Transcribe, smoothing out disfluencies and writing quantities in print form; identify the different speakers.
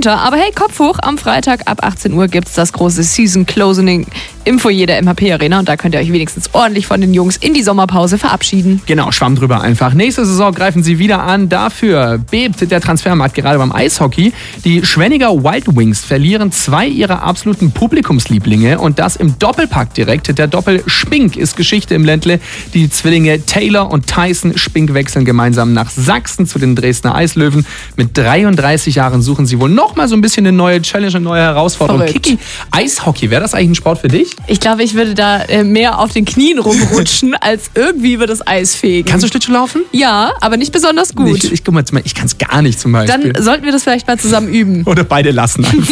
Speaker 1: runter. Aber hey, Kopf hoch, am Freitag ab 18 Uhr gibt es das große Season Closing im Foyer der MHP Arena und da könnt ihr euch wenigstens ordentlich von den Jungs in die Sommerpause verabschieden.
Speaker 2: Genau, Schwamm drüber einfach. Nächste Saison greifen sie wieder an. Dafür bebt der Transfermarkt gerade beim Eishockey. Die Schwenninger Wild Wings verlieren 2 ihrer absoluten Publikumslieblinge und das im Doppelpack direkt. Der Doppel-Spink ist Geschichte im Ländle. Die Zwillinge Taylor und Tyson Spink wechseln gemeinsam nach Sachsen zu den Dresdner Eislöwen. Mit 33 Jahren suchen sie wohl noch mal so ein bisschen eine neue Challenge, eine neue Herausforderung.
Speaker 1: Verrückt.
Speaker 2: Kiki, Eishockey, wäre das eigentlich ein Sport für dich?
Speaker 1: Ich glaube, ich würde da mehr auf den Knien rumrutschen, als irgendwie über das Eis fegen.
Speaker 2: Kannst du Schlittschuh laufen?
Speaker 1: Ja, aber nicht besonders gut.
Speaker 2: Ich kann es gar nicht zum Beispiel.
Speaker 1: Dann sollten wir das vielleicht mal zusammen üben.
Speaker 2: Oder beide lassen einfach.